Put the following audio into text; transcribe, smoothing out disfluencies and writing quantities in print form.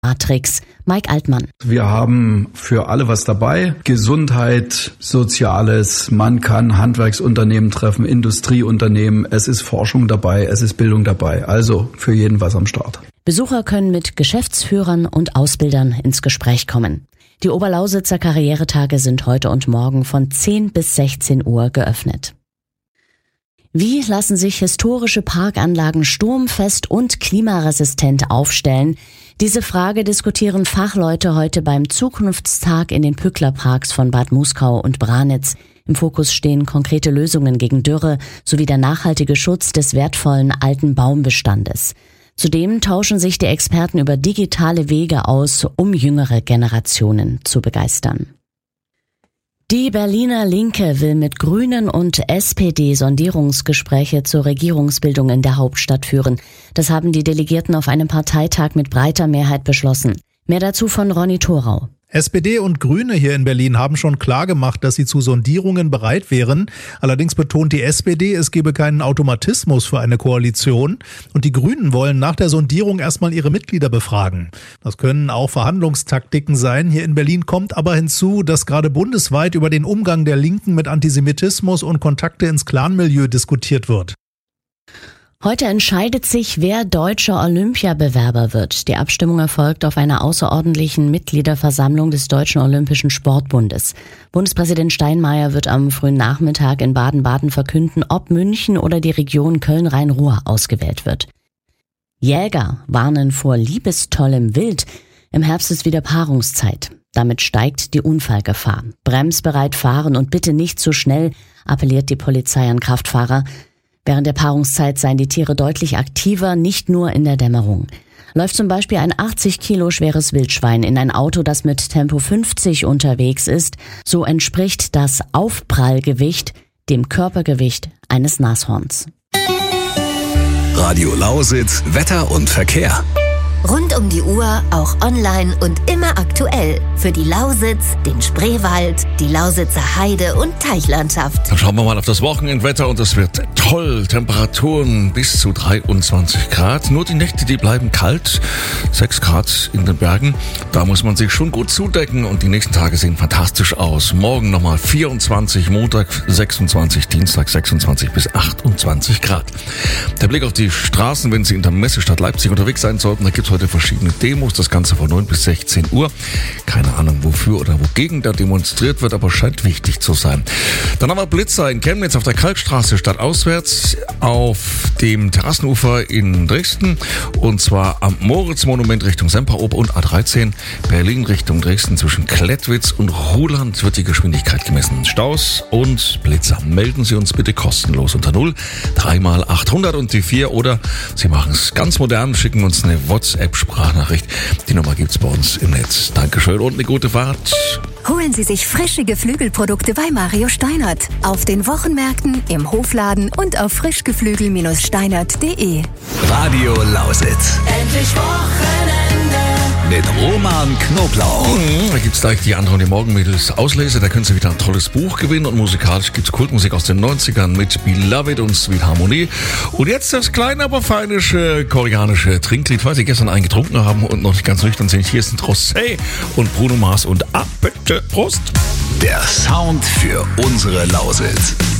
Matrix. Mike Altmann. Wir haben für alle was dabei. Gesundheit, Soziales, man kann Handwerksunternehmen treffen, Industrieunternehmen, es ist Forschung dabei, es ist Bildung dabei. Also für jeden was am Start. Besucher können mit Geschäftsführern und Ausbildern ins Gespräch kommen. Die Oberlausitzer Karrieretage sind heute und morgen von 10 bis 16 Uhr geöffnet. Wie lassen sich historische Parkanlagen sturmfest und klimaresistent aufstellen? Diese Frage diskutieren Fachleute heute beim Zukunftstag in den Pückler-Parks von Bad Muskau und Branitz. Im Fokus stehen konkrete Lösungen gegen Dürre sowie der nachhaltige Schutz des wertvollen alten Baumbestandes. Zudem tauschen sich die Experten über digitale Wege aus, um jüngere Generationen zu begeistern. Die Berliner Linke will mit Grünen und SPD Sondierungsgespräche zur Regierungsbildung in der Hauptstadt führen. Das haben die Delegierten auf einem Parteitag mit breiter Mehrheit beschlossen. Mehr dazu von Ronny Thorau. SPD und Grüne hier in Berlin haben schon klargemacht, dass sie zu Sondierungen bereit wären. Allerdings betont die SPD, es gebe keinen Automatismus für eine Koalition. Und die Grünen wollen nach der Sondierung erstmal ihre Mitglieder befragen. Das können auch Verhandlungstaktiken sein. Hier in Berlin kommt aber hinzu, dass gerade bundesweit über den Umgang der Linken mit Antisemitismus und Kontakte ins Clanmilieu diskutiert wird. Heute entscheidet sich, wer deutscher Olympiabewerber wird. Die Abstimmung erfolgt auf einer außerordentlichen Mitgliederversammlung des Deutschen Olympischen Sportbundes. Bundespräsident Steinmeier wird am frühen Nachmittag in Baden-Baden verkünden, ob München oder die Region Köln-Rhein-Ruhr ausgewählt wird. Jäger warnen vor liebestollem Wild. Im Herbst ist wieder Paarungszeit. Damit steigt die Unfallgefahr. Bremsbereit fahren und bitte nicht zu schnell, appelliert die Polizei an Kraftfahrer. Während der Paarungszeit seien die Tiere deutlich aktiver, nicht nur in der Dämmerung. Läuft zum Beispiel ein 80 Kilo schweres Wildschwein in ein Auto, das mit Tempo 50 unterwegs ist, so entspricht das Aufprallgewicht dem Körpergewicht eines Nashorns. Radio Lausitz, Wetter und Verkehr. Rund um die Uhr, auch online und immer aktuell. Für die Lausitz, den Spreewald, die Lausitzer Heide- und Teichlandschaft. Dann schauen wir mal auf das Wochenendwetter und es wird toll. Temperaturen bis zu 23 Grad. Nur die Nächte, die bleiben kalt. 6 Grad in den Bergen. Da muss man sich schon gut zudecken und die nächsten Tage sehen fantastisch aus. Morgen nochmal 24, Montag 26, Dienstag 26 bis 28 Grad. Der Blick auf die Straßen, wenn Sie in der Messestadt Leipzig unterwegs sein sollten, da gibt es heute verschiedene Demos, das Ganze von 9 bis 16 Uhr. Keine Ahnung, wofür oder wogegen da demonstriert wird, aber scheint wichtig zu sein. Dann haben wir Blitzer in Chemnitz auf der Kalkstraße stadtauswärts, auf dem Terrassenufer in Dresden und zwar am Moritz-Monument Richtung Semperoper und A13 Berlin Richtung Dresden zwischen Klettwitz und Ruhland wird die Geschwindigkeit gemessen. Staus und Blitzer. Melden Sie uns bitte kostenlos unter 0 3x800 und die 4 oder Sie machen es ganz modern, schicken uns eine WhatsApp-Sprachnachricht. Die Nummer gibt's bei uns im Netz. Dankeschön und eine gute Fahrt. Holen Sie sich frische Geflügelprodukte bei Mario Steinert. Auf den Wochenmärkten, im Hofladen und auf frischgeflügel-steinert.de. Radio Lausitz. Endlich Wochenende. Mit Roman Knoblauch. Da gibt's gleich die Anton die Morgenmädels Auslese. Da können Sie wieder ein tolles Buch gewinnen. Und musikalisch gibt's Kultmusik aus den 90ern mit Beloved und Sweet Harmony. Und jetzt das kleine, aber feine koreanische Trinklied, weil Sie gestern einen getrunken haben und noch nicht ganz nüchtern sind. Hier sind Rosé und Bruno Mars und bitte, Prost. Der Sound für unsere Lausitz.